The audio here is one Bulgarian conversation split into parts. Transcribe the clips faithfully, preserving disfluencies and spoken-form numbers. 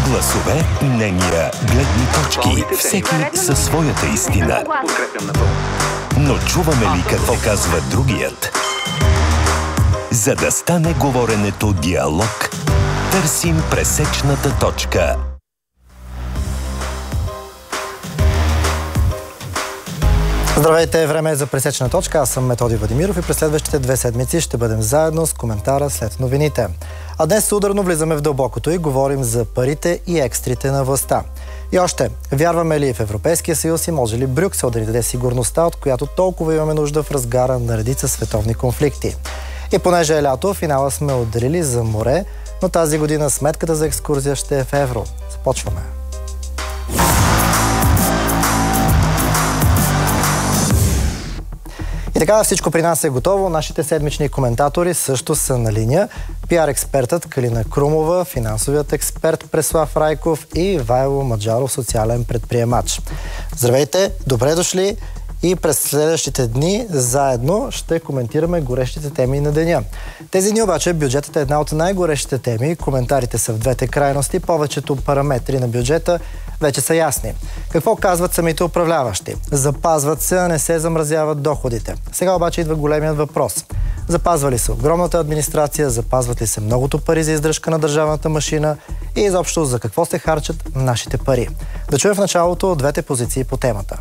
Гласове, мнения, гледни точки, всеки със своята истина. Но чуваме ли какво казва другият? За да стане говоренето диалог, търсим пресечната точка. Здравейте, време е за пресечна точка. Аз съм Методи Владимиров и през следващите две седмици ще бъдем заедно с коментара след новините. А днес ударно влизаме в дълбокото и говорим за парите и екстрите на властта. И още, вярваме ли в Европейския съюз и може ли Брюксел да ни даде сигурността, от която толкова имаме нужда в разгара на редица световни конфликти? И понеже е лято, финала сме отделили за море, но тази година сметката за екскурзия ще е в евро. Започваме. И така всичко при нас е готово. Нашите седмични коментатори също са на линия. Пиар експертът Калина Крумова, финансовият експерт Преслав Райков и Вайло Маджаров, социален предприемач. Здравейте, добре дошли и през следващите дни заедно ще коментираме горещите теми на деня. Тези дни обаче бюджетът е една от най-горещите теми. Коментарите са в двете крайности. Повечето параметри на бюджета вече са ясни. Какво казват самите управляващи? Запазват се, а не се замразяват доходите. Сега обаче идва големият въпрос. Запазва ли се огромната администрация, запазват ли се многото пари за издръжка на държавната машина и изобщо за какво се харчат нашите пари? Да чуем в началото двете позиции по темата.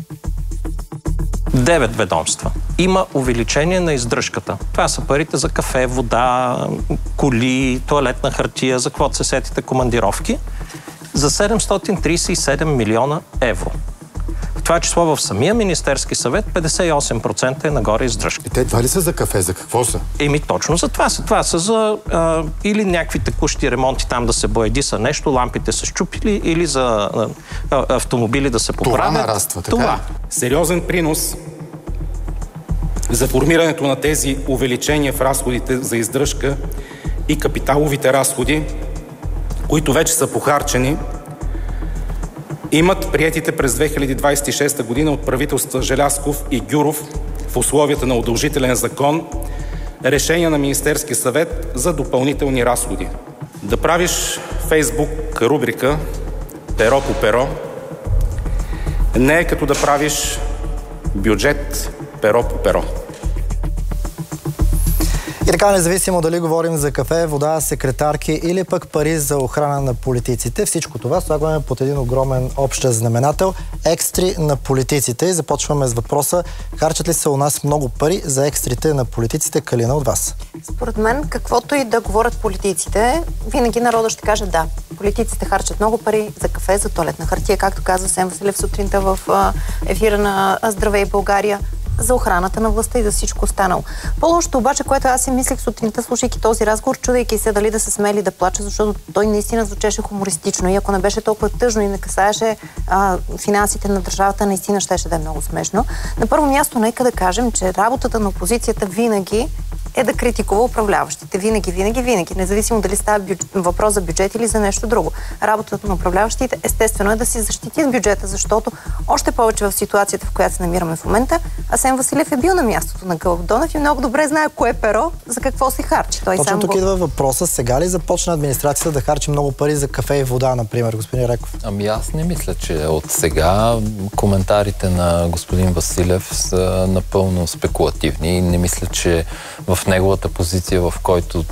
Девет ведомства. Има увеличение на издръжката. Това са парите за кафе, вода, коли, тоалетна хартия, за каквото се сетите, командировки, за седемстотин тридесет и седем милиона евро. В това число в самия Министерски съвет петдесет и осем процента е нагоре издръжка. И те това ли са за кафе? За какво са? Еми точно за това са. Това са за а, или някакви текущи ремонти там да се бояди са нещо, лампите са счупили, или за а, а, автомобили да се поправят. Това нараства, така? Това. Сериозен принос за формирането на тези увеличения в разходите за издръжка и капиталовите разходи, които вече са похарчени, имат приетите през две хиляди двадесет и шеста година от правителствата Желязков и Гюров в условията на удължителен закон решения на Министерския съвет за допълнителни разходи. Да правиш Фейсбук рубрика перо по перо не е като да правиш бюджет перо по перо. И така, независимо дали говорим за кафе, вода, секретарки или пък пари за охрана на политиците, всичко това слагаме под един огромен общ знаменател – екстри на политиците. И започваме с въпроса: харчат ли се у нас много пари за екстрите на политиците? Калина, от вас. Според мен, каквото и да говорят политиците, винаги народът ще каже да. Политиците харчат много пари за кафе, за тоалетна хартия, както каза Асен Василев сутринта в ефира на Здравей България, за охраната на властта и за всичко останало. По-лошото обаче, което аз си мислех сутринта, слушайки този разговор, чудейки се дали да се смели да плача, защото той наистина звучеше хумористично и ако не беше толкова тъжно и не касаеше а, финансите на държавата, наистина щеше да е много смешно. На първо място, нека да кажем, че работата на опозицията винаги е да критикува управляващите. Винаги, винаги, винаги. Независимо дали става бюджет, въпрос за бюджет или за нещо друго. Работата на управляващите естествено е да си защити бюджета, защото още повече в ситуацията, в която се намираме в момента, Асен Василев е бил на мястото на Гълъб Донев и много добре знае кое перо, за какво се харчи. Той Точно сам тук го... идва въпроса: сега ли започна администрацията да харчи много пари за кафе и вода, например, господин Реков? Ами аз не мисля, че от сега коментарите на господин Василев са напълно спекулативни и не мисля, че в неговата позиция, в който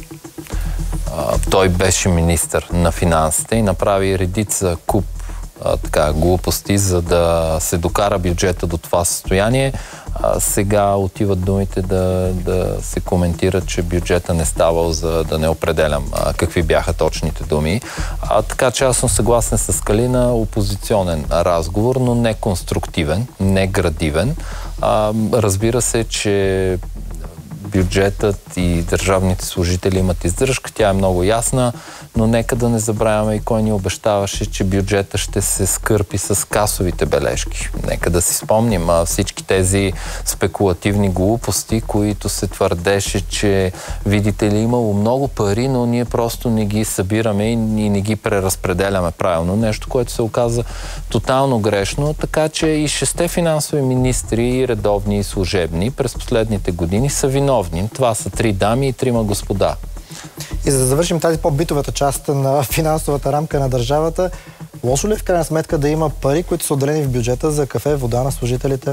а, той беше министър на финансите и направи редица куп а, така, глупости, за да се докара бюджета до това състояние. А, сега отиват думите да, да се коментира, че бюджета не ставал, за да не определям а, какви бяха точните думи. А, така че аз съм съгласен с Калина, опозиционен разговор, но не конструктивен, не градивен. А, разбира се, че бюджетът и държавните служители имат издръжка, тя е много ясна, но нека да не забравяме и кой ни обещаваше, че бюджета ще се скърпи с касовите бележки. Нека да си спомним а, всички тези спекулативни глупости, които се твърдеше, че видите ли имало много пари, но ние просто не ги събираме и, и не ги преразпределяме правилно. Нещо, което се оказа тотално грешно, така че и шесте финансови министри, редовни и служебни, през последните години са виновни. Това са три дами и трима господа. И за да завършим тази по-битовата част на финансовата рамка на държавата, лошо ли е в крайна сметка да има пари, които са отделени в бюджета за кафе, вода на служителите?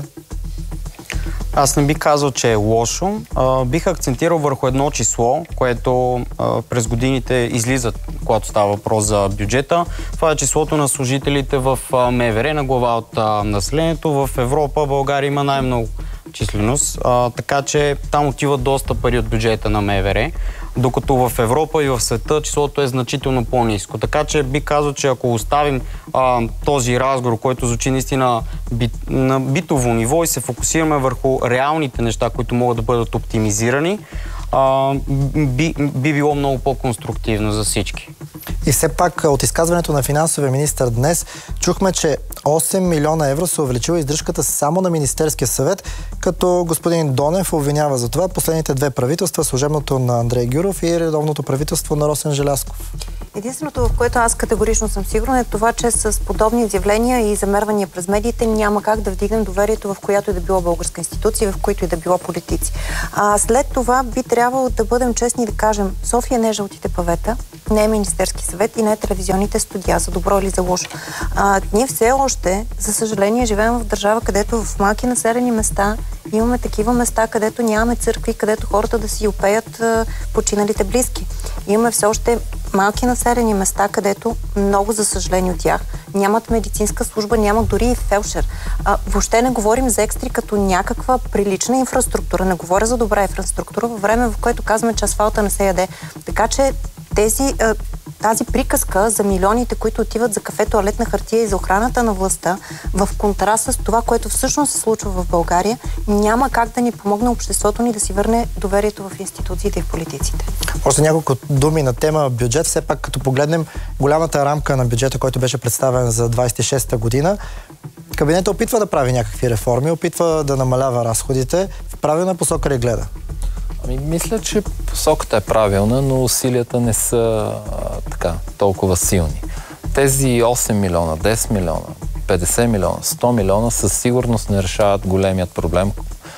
Аз не бих казал, че е лошо. А, бих акцентирал върху едно число, което а, през годините излизат, когато става въпрос за бюджета. Това е числото на служителите в а, МВР на глава от а, населението. В Европа България има най-много численост, а, така че там отиват доста пари от бюджета на МВР, докато в Европа и в света числото е значително по-ниско. Така че би казал, че ако оставим а, този разговор, който звучи наистина бит, на битово ниво и се фокусираме върху реалните неща, които могат да бъдат оптимизирани, а, би, би било много по-конструктивно за всички. И все пак от изказването на финансовия министър днес чухме, че осем милиона евро се увеличила издръжката само на Министерския съвет, като господин Донев обвинява за това последните две правителства, служебното на Андрей Гюров и редовното правителство на Росен Желязков. Единственото, в което аз категорично съм сигурна, е това, че с подобни изявления и замервания през медиите няма как да вдигнем доверието в която и да било българска институция, в които и да било политици. А след това би трябвало да бъдем честни и да кажем, София не е жълтите павета, не е Министерски съвет и не е телевизионните студия, за добро или за лошо. А, ние все още, за съжаление, живеем в държава, където в малки населени места имаме такива места, където нямаме църкви, където хората да си опеят а, починалите близки. Имаме все още малки населени места, където много, за съжаление от тях, нямат медицинска служба, нямат дори и фелшер. А, въобще не говорим за екстри като някаква прилична инфраструктура. Не говоря за добра инфраструктура във време, в което казваме, че асфалта не се яде. Така че тези, тази приказка за милионите, които отиват за кафе, тоалетна хартия и за охраната на властта, в контраст с това, което всъщност се случва в България, няма как да ни помогне обществото ни да си върне доверието в институциите и в политиците. Още няколко думи на тема бюджет. Все пак, като погледнем голямата рамка на бюджета, който беше представен за двадесет и шеста година, кабинетът опитва да прави някакви реформи, опитва да намалява разходите. В правилна посока ли гледа? Ами, мисля, че посоката е правилна, но усилията не са а, така, толкова силни. Тези осем милиона, десет милиона, петдесет милиона, сто милиона със сигурност не решават големият проблем,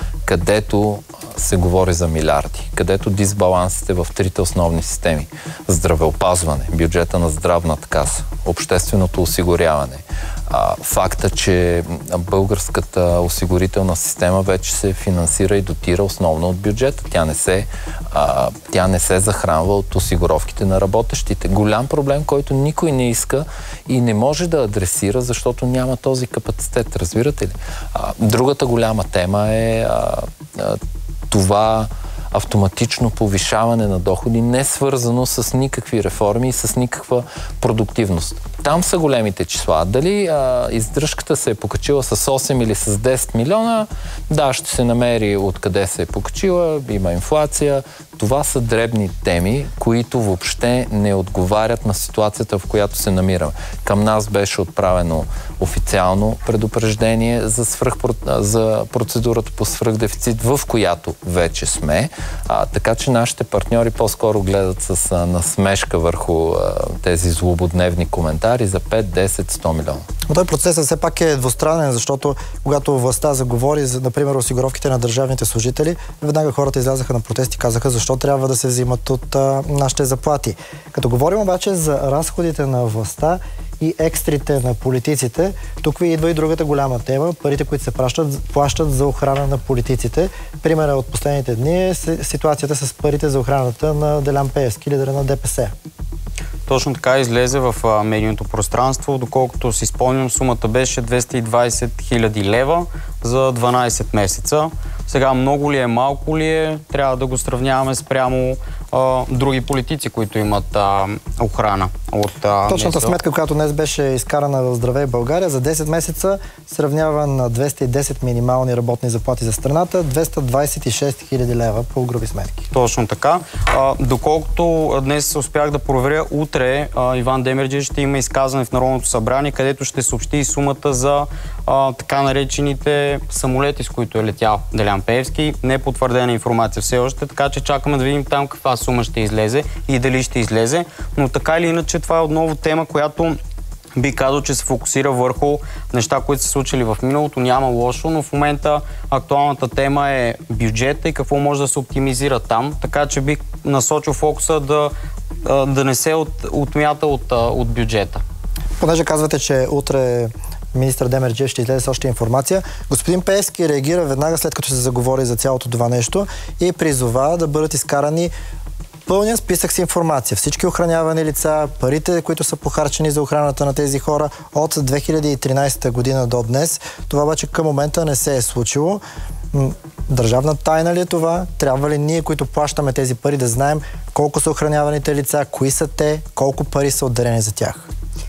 където се говори за милиарди, където дисбалансите в трите основни системи – здравеопазване, бюджета на здравната каса, общественото осигуряване, а, факта, че българската осигурителна система вече се финансира и дотира основно от бюджета. Тя не се, а, тя не се захранва от осигуровките на работещите. Голям проблем, който никой не иска и не може да адресира, защото няма този капацитет. Разбирате ли? А, другата голяма тема е а, а, това автоматично повишаване на доходи, не свързано с никакви реформи и с никаква продуктивност. Там са големите числа. Дали а, издръжката се е покачила с осем или с десет милиона, да, ще се намери откъде се е покачила, има инфлация. Това са дребни теми, които въобще не отговарят на ситуацията, в която се намираме. Към нас беше отправено официално предупреждение за, свръх, за процедурата по свръхдефицит, в която вече сме. А, така че нашите партньори по-скоро гледат с а, насмешка върху а, тези злободневни коментари за пет, десет, сто милиона. Но този процес все пак е двустранен, защото когато властта заговори за, например, осигуровките на държавните служители, веднага хората излязаха на протести и казаха защо трябва да се взимат от а, нашите заплати. Като говорим обаче за разходите на властта и екстрите на политиците, тук ви идва и другата голяма тема, парите, които се плащат, плащат за охрана на политиците. Примерът от последните дни е ситуацията с парите за охраната на Делян Пеевски, лидера на ДПС. Точно така излезе в медийното пространство. Доколкото си спомням, сумата беше двеста и двадесет хиляди лева за дванадесет месеца. Сега много ли е, малко ли е, трябва да го сравняваме спрямо а, други политици, които имат а, охрана от а, Точната НСО. сметка, която днес беше изкарана в Здравей България, за десет месеца сравнява на двеста и десет минимални работни заплати за страната, двеста двадесет и шест хиляди лева по груби сметки. Точно така. А, доколкото днес успях да проверя, утре а, Иван Демерджиев ще има изказване в Народното събрание, където ще съобщи и сумата за а, така наречените самолети, с които е летял Делян Пеевски. Не е потвърдена информация все още, така че чакаме да видим там каква сума ще излезе и дали ще излезе. Но така или иначе това е отново тема, която би казал, че се фокусира върху неща, които са случили в миналото. Няма лошо, но в момента актуалната тема е бюджета и какво може да се оптимизира там. Така че бих насочил фокуса да, да не се от, отмята от, от бюджета. Понеже казвате, че утре министър Демерджиев ще излезе с още информация, господин Пеевски реагира веднага след като се заговори за цялото това нещо и призова да бъдат изкарани пълния списък с информация. Всички охранявани лица, парите, които са похарчени за охраната на тези хора от две хиляди и тринадесета година до днес. Това обаче към момента не се е случило. Държавна тайна ли е това? Трябва ли ние, които плащаме тези пари, да знаем колко са охраняваните лица, кои са те, колко пари са отделени за тях?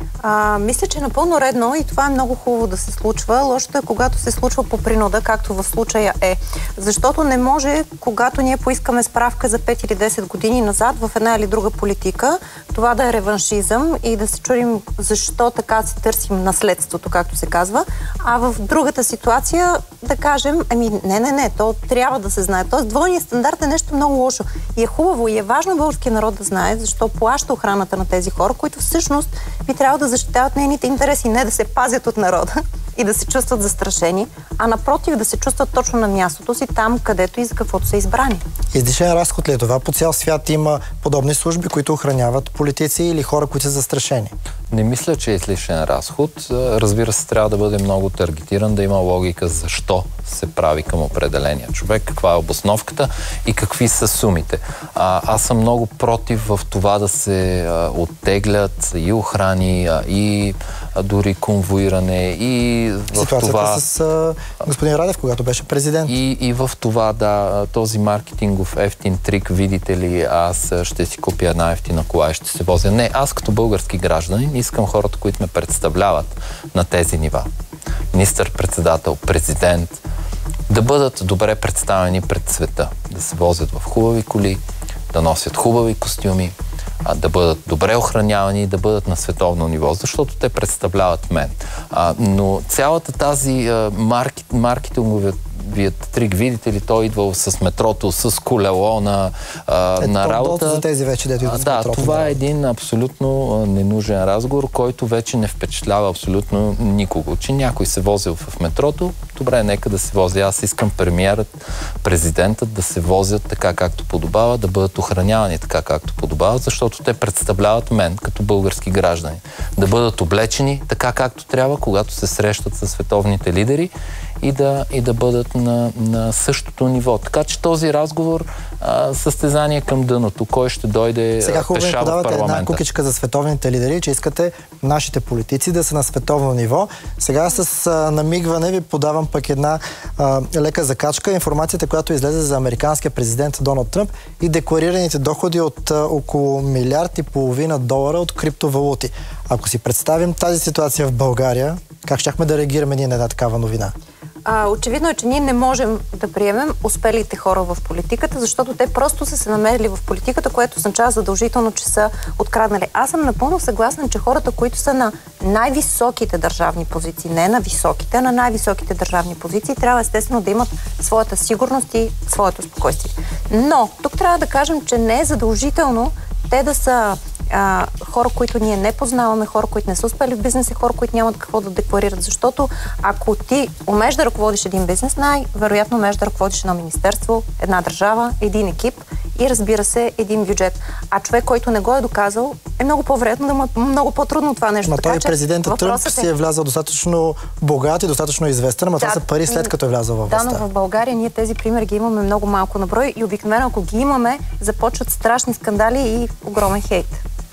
А, мисля, че е напълно редно и това е много хубаво да се случва. Лошото е, когато се случва по принуда, както в случая е. Защото не може, когато ние поискаме справка за пет или десет години назад в една или друга политика, това да е реваншизъм и да се чудим защо така си търсим наследството, както се казва, а в другата ситуация да кажем, ами не, не, не, то трябва да се знае. Тоест двойният стандарт е нещо много лошо. И е хубаво и е важно българския народ да знае защо плаща охраната на тези хора, които всъщност би трябвало да защитават нейните интереси, не да се пазят от народа и да се чувстват застрашени, а напротив да се чувстват точно на мястото си, там където и за каквото са избрани. Излишен разход ли е това? По цял свят има подобни служби, които охраняват политици или хора, които са застрашени. Не мисля, че е излишен разход. Разбира се, трябва да бъде много таргетиран, да има логика защо се прави към определения човек, каква е обосновката и какви са сумите. А, аз съм много против в това да се а, оттеглят и охрани, а, и а, дори конвоиране, и в ситуацията това... с а, господин Радев, когато беше президент. И, и в това, да, този маркетингов ефтин трик, видите ли, аз ще си купя една ефтина кола и ще се возя. Не, аз като български гражданин искам хората, които ме представляват на тези нива. Министър-председател, президент, да бъдат добре представени пред света, да се возят в хубави коли, да носят хубави костюми, а, да бъдат добре охранявани и да бъдат на световно ниво, защото те представляват мен. А, но цялата тази а, маркет, маркетинговият вият трик, видите ли, той идвал с метрото, с колело на, а, е, на работа. За тези вече, дето идват с да, метрото. Това е един абсолютно ненужен разговор, който вече не впечатлява абсолютно никого. Че някой се возил в метрото, добре, нека да се вози. Аз искам премиерът, президентът да се возят така както подобава, да бъдат охранявани така както подобава, защото те представляват мен като български граждани. Да бъдат облечени така както трябва, когато се срещат с световните лидери и да, и да бъдат на, на същото ниво. Така че този разговор а, състезание към дъното, кой ще дойде сега хубаво пеша в парламента. Сега хубаво една кукичка за световните лидери, че искате нашите политици да са на световно ниво. Сега с а, намигване ви подавам пък една а, лека закачка. Информацията, която излезе за американския президент Доналд Тръмп и декларираните доходи от а, около милиард и половина долара от криптовалути. Ако си представим тази ситуация в България, как щяхме да реагираме ние на една такава новина? А, очевидно е, че ние не можем да приемем успелите хора в политиката, защото те просто са се намерили в политиката, което означава задължително, че са откраднали. Аз съм напълно съгласна, че хората, които са на най-високите държавни позиции, не на високите, а на най-високите държавни позиции, трябва естествено да имат своята сигурност и своето спокойствие. Но тук трябва да кажем, че не е задължително те да са а, хора, които ние не познаваме, хора, които не са успели в бизнеса, хора, които нямат какво да декларират. Защото ако ти умееш да ръководиш един бизнес, най-вероятно умееш да ръководиш едно министерство, една държава, един екип и разбира се, един бюджет. А човек, който не го е доказал, е много по-вредно, да му е много по-трудно това нещо. Ма той президентът Тръмп си е влязал достатъчно богат и достатъчно известен, ама да, това са пари след като е влязал във властта. Да, но в България ние тези примери ги имаме много малко на брой и обикновено, ако ги имаме, започват страшни скандали и огромен хейт.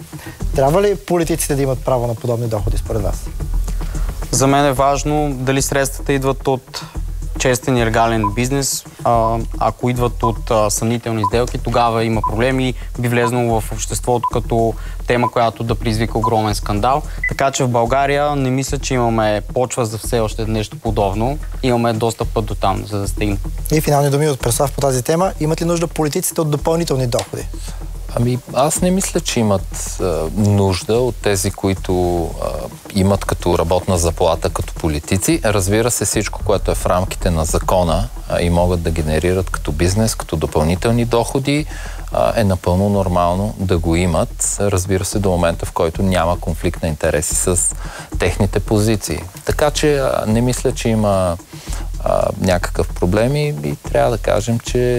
Трябва ли политиците да имат право на подобни доходи според вас? За мен е важно дали средствата идват от честен и легален бизнес. А, ако идват от а, съмнителни сделки, тогава има проблеми и би влезнало в обществото като тема, която да предизвика огромен скандал. Така че в България не мисля, че имаме почва за все още нещо подобно. Имаме доста път до там, за да стигнем. И финални думи от Преслав по тази тема. Имат ли нужда политиците от допълнителни доходи? Ами, аз не мисля, че имат а, нужда от тези, които а, имат като работна заплата, като политици. Разбира се, всичко, което е в рамките на закона а, и могат да генерират като бизнес, като допълнителни доходи, а, е напълно нормално да го имат. Разбира се, до момента, в който няма конфликт на интереси с техните позиции. Така че а, не мисля, че има а, някакъв проблем и, и трябва да кажем, че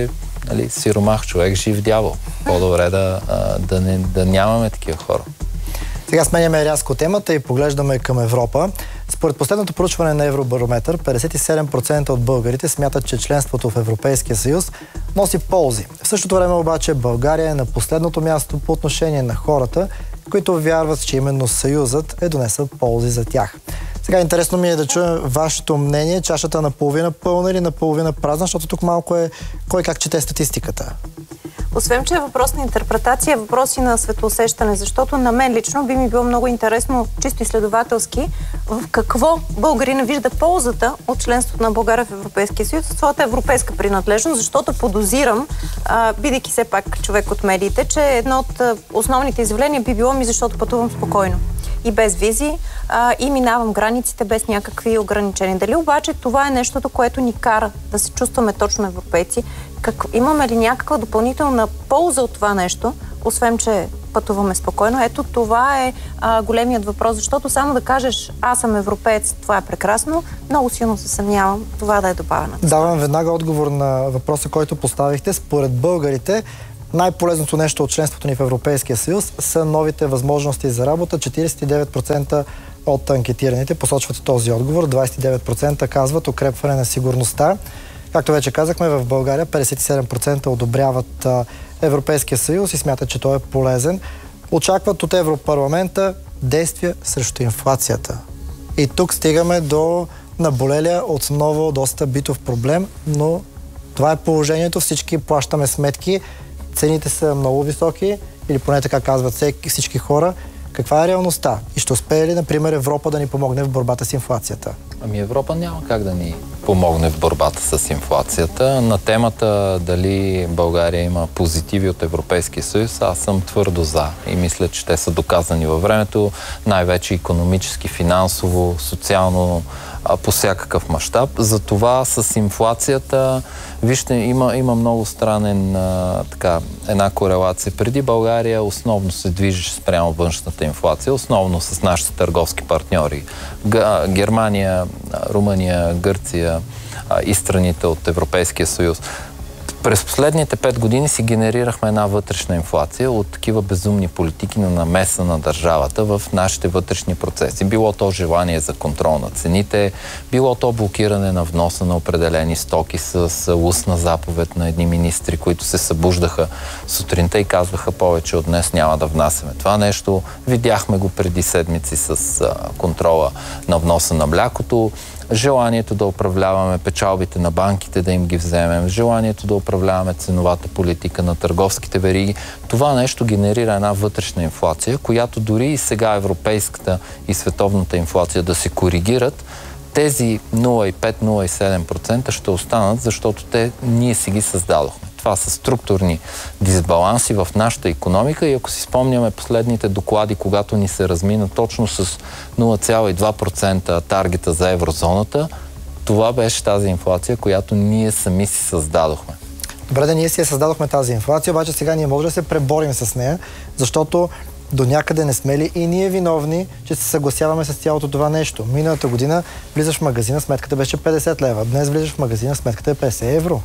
нали, сиромах човек, жив дявол. По-добре да, да, не, да нямаме такива хора. Сега сменяме рязко темата и поглеждаме към Европа. Според последното проучване на Евробарометър, петдесет и седем процента от българите смятат, че членството в Европейския съюз носи ползи. В същото време обаче България е на последното място по отношение на хората, които вярват, че именно съюзът е донесъл ползи за тях. Сега интересно ми е да чуем вашето мнение, чашата наполовина пълна или наполовина празна, защото тук малко е кой как чете статистиката. Освен, че е въпрос на интерпретация, е въпрос и на светоусещане, защото на мен лично би ми било много интересно, чисто изследователски, в какво българина вижда ползата от членството на България в Европейския съюз, от своята европейска принадлежност, защото подозирам, а, бидейки все пак човек от медиите, че едно от основните изявления би било ми, защото пътувам спокойно и без визи, а, и минавам границите без някакви ограничения. Дали обаче това е нещото, което ни кара да се чувстваме точно европейци? Как, имаме ли някаква допълнителна полза от това нещо, освен, че пътуваме спокойно? Ето това е а, големият въпрос, защото само да кажеш аз съм европеец, това е прекрасно, много силно се съмнявам това да е добавено. Давам веднага отговор на въпроса, който поставихте. Според българите, най-полезното нещо от членството ни в Европейския съюз са новите възможности за работа. четиридесет и девет процента от анкетираните посочват този отговор. двадесет и девет процента казват укрепване на сигурността. Както вече казахме, в България петдесет и седем процента одобряват Европейския съюз и смятат, че той е полезен. Очакват от Европарламента действия срещу инфлацията. И тук стигаме до наболелия отново доста битов проблем, но това е положението. Всички плащаме сметки. Цените са много високи, или поне така казват всички хора. Каква е реалността? И ще успее ли, например, Европа да ни помогне в борбата с инфлацията? Ами Европа няма как да ни помогне в борбата с инфлацията. На темата дали България има позитиви от Европейския съюз, аз съм твърдо за и мисля, че те са доказани във времето, най-вече икономически, финансово, социално, по всякакъв мащаб. Затова с инфлацията, вижте, има, има много странен а, така, една корелация. Преди България основно се движеше спрямо външната инфлация, основно с нашите търговски партньори. Г, Германия, Румъния, Гърция а, и страните от Европейския съюз. През последните пет години си генерирахме една вътрешна инфлация от такива безумни политики на намеса на държавата в нашите вътрешни процеси. Било то желание за контрол на цените, било то блокиране на вноса на определени стоки с устна заповед на едни министри, които се събуждаха сутринта и казваха повече от днес няма да внасяме това нещо. Видяхме го преди седмици с контрола на вноса на млякото. Желанието да управляваме печалбите на банките, да им ги вземем, желанието да управляваме ценовата политика на търговските вериги. Това нещо генерира една вътрешна инфлация, която дори и сега европейската и световната инфлация да се коригират, тези нула цяло и пет - нула цяло и седем процента ще останат, защото те ние си ги създадохме. Това са структурни дисбаланси в нашата икономика и ако си спомняме последните доклади, когато ни се размина точно с нула цяло и два процента таргета за еврозоната, това беше тази инфлация, която ние сами си създадохме. Добре, да ние си я създадохме тази инфлация, обаче сега ние може да се преборим с нея, защото до някъде не сме ли и ние виновни, че се съгласяваме с цялото това нещо. Миналата година влизаш в магазина, сметката беше петдесет лева. Днес влизаш в магазина, сметката е петдесет евро.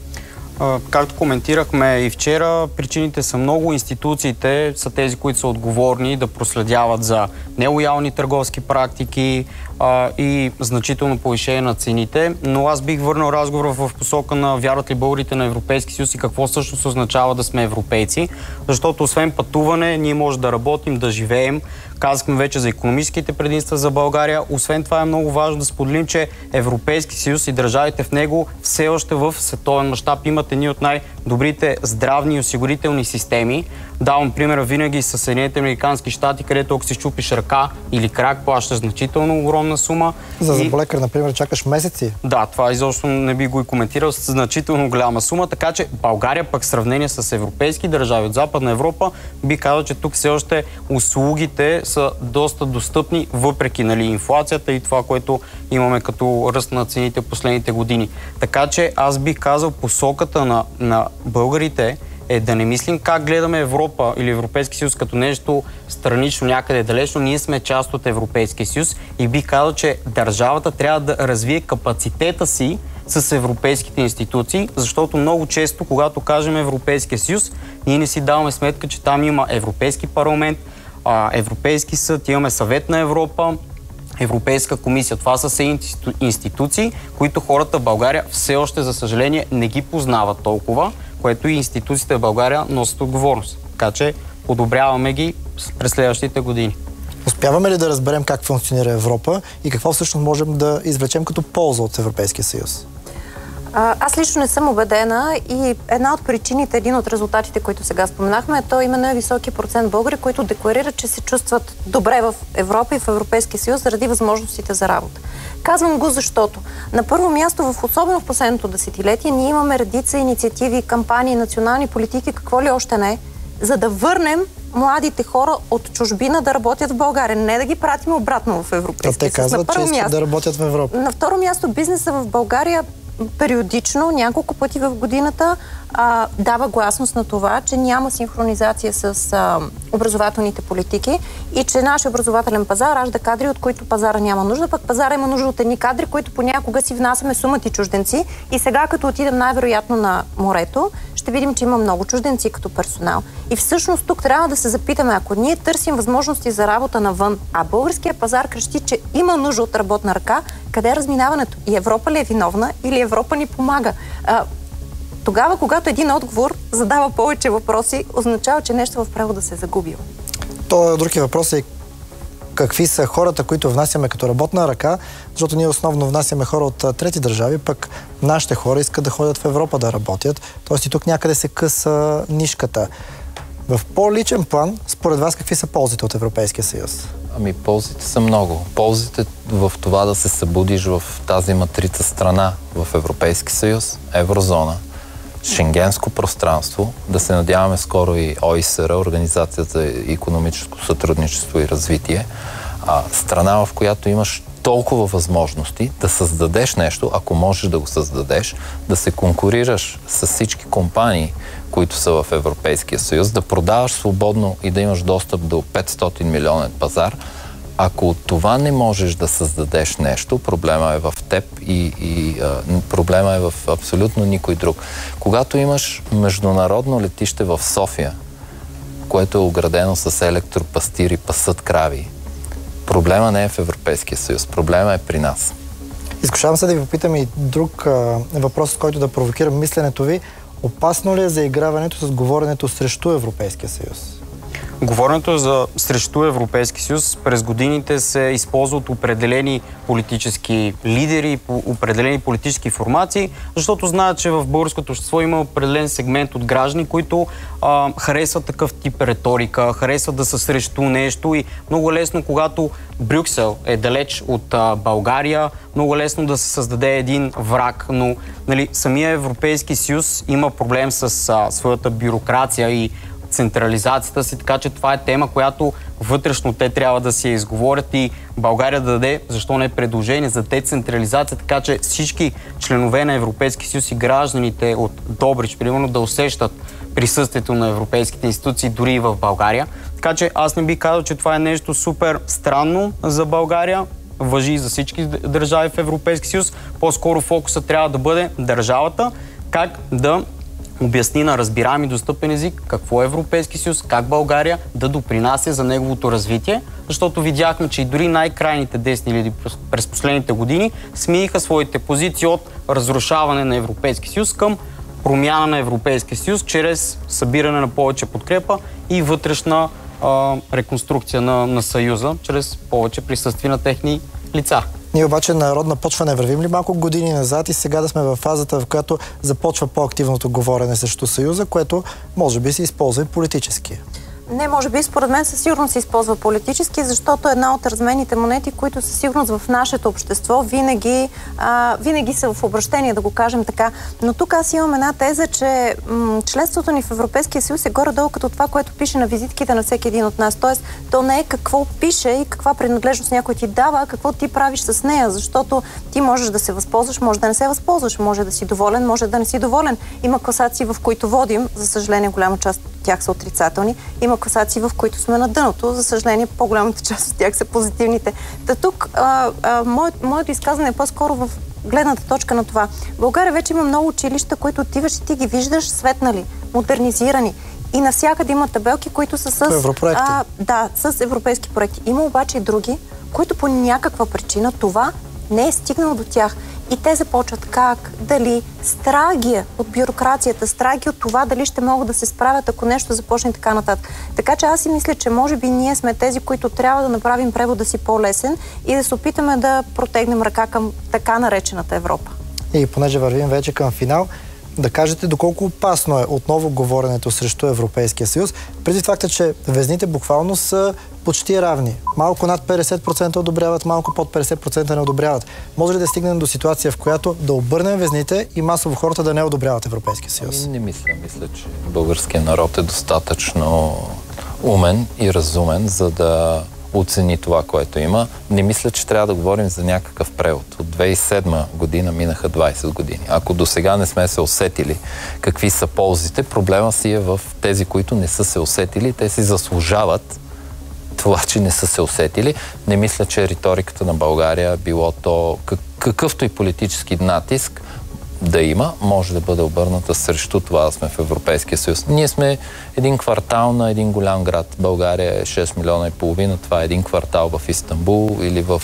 Както коментирахме и вчера, причините са много. Институциите са тези, които са отговорни да проследяват за нелоялни търговски практики а, и значително повишение на цените. Но аз бих върнал разговора в посока на вярват ли българите на Европейски съюз и какво всъщност означава да сме европейци. Защото освен пътуване, ние може да работим, да живеем. Казахме вече за икономическите предимства за България. Освен това е много важно да споделим, че Европейски съюз и държавите в него все още в световен мащаб имат едни от най-добрите здравни и осигурителни системи. Давам примера винаги с Съединените американски щати, където ако си щупиш ръка или крак, плащаш значително огромна сума. За и... заболекар, например, чакаш месеци. Да, това изобщо не би го и коментирал, с значително голяма сума, така че България пък в сравнение с европейски държави от Западна Европа би казал, че тук все още услугите са доста достъпни, въпреки нали, инфлацията и това, което имаме като ръст на цените в последните години. Така че аз бих казал, посоката на, на българите е да не мислим как гледаме Европа или Европейски съюз като нещо странично, някъде далечно. Ние сме част от Европейския съюз и бих казал, че държавата трябва да развие капацитета си с европейските институции, защото много често, когато кажем Европейския съюз, ние не си даваме сметка, че там има Европейски парламент, Европейски съд, имаме Съвет на Европа, Европейска комисия. Това са все институции, които хората в България все още, за съжаление, не ги познават толкова, което и институциите в България носят отговорност. Така че подобряваме ги през следващите години. Успяваме ли да разберем как функционира Европа и какво всъщност можем да извлечем като полза от Европейския съюз? Аз лично не съм убедена и една от причините, един от резултатите, които сега споменахме, е то именно е високия процент българи, които декларират, че се чувстват добре в Европа и в Европейския съюз заради възможностите за работа. Казвам го, защото на първо място, в особено в последното десетилетие, ние имаме редица инициативи, кампании, национални политики, какво ли още не, за да върнем младите хора от чужбина да работят в България. Не да ги пратим обратно в Европейския съюз. Те казват, че искат да работят в Европа. На второ място, бизнеса в България периодично, няколко пъти в годината, а, дава гласност на това, че няма синхронизация с а, образователните политики и че нашия образователен пазар ражда кадри, от които пазара няма нужда, пък пазара има нужда от едни кадри, които понякога си внасяме сумати чужденци и сега, като отидем най-вероятно на морето, ще видим, че има много чужденци като персонал. И всъщност тук трябва да се запитаме, ако ние търсим възможности за работа навън, а българския пазар крещи, че има нужда от работна ръка, къде е разминаването? И Европа ли е виновна или Европа ни помага? А, тогава, когато един отговор задава повече въпроси, означава, че нещо в превода се е загубило. То други въпрос е какви са хората, които внасяме като работна ръка, защото ние основно внасяме хора от трети държави, пък нашите хора искат да ходят в Европа да работят. Тоест и тук някъде се къса нишката. В по-личен план, според вас, какви са ползите от Европейския съюз? Ами, ползите са много. Ползите в това да се събудиш в тази матрица страна в Европейски съюз, еврозона, шенгенско пространство, да се надяваме скоро и О И С Р, Организацията за икономическо сътрудничество и развитие, а, страна, в която имаш толкова възможности да създадеш нещо, ако можеш да го създадеш, да се конкурираш с всички компании, които са в Европейския съюз, да продаваш свободно и да имаш достъп до петстотин милионен пазар. Ако от това не можеш да създадеш нещо, проблема е в теб и, и а, проблема е в абсолютно никой друг. Когато имаш международно летище в София, което е оградено с електропастири, пасат крави, проблема не е в Европейския съюз, проблема е при нас. Изкушавам се да ви попитам и друг а, въпрос, с който да провокирам мисленето ви. Опасно ли е заиграването с говоренето срещу Европейския съюз? Говоренето за срещу Европейски съюз през годините се използва от определени политически лидери, определени политически формации, защото знаят, че в българското общество има определен сегмент от граждани, които а, харесват такъв тип риторика, харесват да са срещу нещо и много лесно, когато Брюксел е далеч от а, България, много лесно да се създаде един враг, но нали, самия Европейски съюз има проблем с а, своята бюрокрация и централизацията си, така че това е тема, която вътрешно те трябва да си я изговорят и България да даде, защо не, предложение за децентрализация, така че всички членове на Европейски съюз и гражданите от Добрич, примерно, да усещат присъствието на европейските институции дори и в България. Така че аз не би казал, че това е нещо супер странно за България, важи и за всички държави в Европейски съюз. По-скоро фокуса трябва да бъде държавата, как да обясни на разбираем и достъпен език какво е Европейски съюз, как България да допринася за неговото развитие, защото видяхме, че и дори най-крайните десни лидери през последните години смениха своите позиции от разрушаване на Европейски съюз към промяна на Европейския съюз чрез събиране на повече подкрепа и вътрешна а, реконструкция на, на Съюза, чрез повече присъствие на техни лица. Ние обаче на родна почва не вървим ли малко години назад и сега да сме в фазата, в която започва по-активното говорене срещу Съюза, което може би се използва и политически? Не, може би, според мен със сигурност се използва политически, защото една от разменните монети, които със сигурност в нашето общество винаги, а, винаги са в обращение, да го кажем така. Но тук аз имам една теза, че м- членството ни в Европейския съюз е горе-долу като това, което пише на визитките на всеки един от нас. Тоест, то не е какво пише и каква принадлежност някой ти дава, а какво ти правиш с нея, защото ти можеш да се възползваш, може да не се възползваш, може да си доволен, може да не си доволен. Има класации, в които водим, за съжаление, голяма част от тях са отрицателни. Има класации, в които сме на дъното. За съжаление, по-голямата част от тях са позитивните. Та тук а, а, мое, моето изказване е по-скоро в гледната точка на това. В България вече има много училища, които отиваш и ти ги виждаш светнали, модернизирани. И навсякъде има табелки, които са с... Европроекти. А, да, с европейски проекти. Има обаче и други, които по някаква причина това не е стигнало до тях. И те започват как, дали, страги от бюрокрацията, страги от това дали ще могат да се справят, ако нещо започне и така нататък. Така че аз си мисля, че може би ние сме тези, които трябва да направим превода си по-лесен и да се опитаме да протегнем ръка към така наречената Европа. И понеже вървим вече към финал, да кажете доколко опасно е отново говоренето срещу Европейския съюз, преди факта, че везните буквално са почти равни. Малко над петдесет процента одобряват, малко под петдесет процента не одобряват. Може ли да стигнем до ситуация, в която да обърнем везните и масово хората да не одобряват Европейския съюз? Не мисля. Мисля, че българският народ е достатъчно умен и разумен, за да оцени това, което има. Не мисля, че трябва да говорим за някакъв превод. От две хиляди и седма година минаха двайсет години. Ако до сега не сме се усетили какви са ползите, проблема си е в тези, които не са се усетили. Те си заслужават това, че не са се усетили. Не мисля, че риториката на България, било то какъвто и политически натиск да има, може да бъде обърната срещу това да сме в Европейския съюз. Ние сме един квартал на един голям град. България е шест милиона и половина. Това е един квартал в Истанбул или в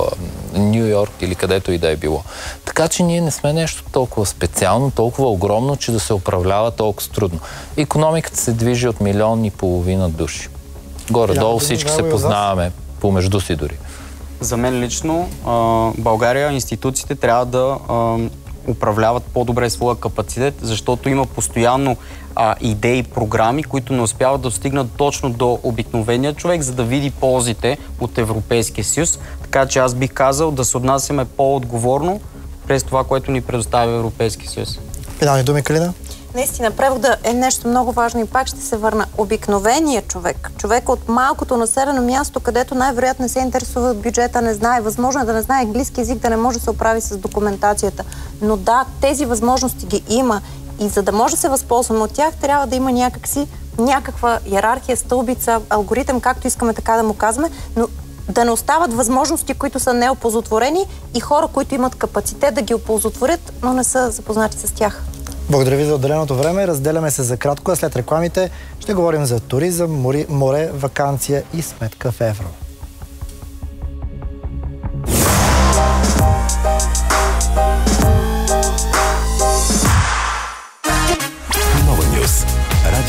Ню Йорк или където и да е било. Така че ние не сме нещо толкова специално, толкова огромно, че да се управлява толкова трудно. Икономиката се движи от милион и половина души. Горе-долу всички се познаваме помежду си дори. За мен лично България, институциите трябва да управляват по-добре своя капацитет, защото има постоянно а, идеи, програми, които не успяват да стигнат точно до обикновения човек, за да види ползите от Европейския съюз. Така че аз бих казал да се отнасяме по-отговорно през това, което ни предоставя Европейския съюз. Финални думи, Калина? Наистина, превода е нещо много важно и пак ще се върна. Обикновеният човек, човек от малкото населено място, където най-вероятно не се интересува от бюджета, не знае, възможно е да не знае английски език, да не може да се оправи с документацията. Но да, тези възможности ги има и за да може да се възползваме от тях, трябва да има някакси, някаква иерархия, стълбица, алгоритъм, както искаме така да му казваме, но да не остават възможности, които са неоползотворени и хора, които имат капацитет да ги оползотворят, но не са запознати с тях. Благодаря ви за отделеното време. Разделяме се за кратко, а след рекламите ще говорим за туризъм, море, ваканция и сметка в евро.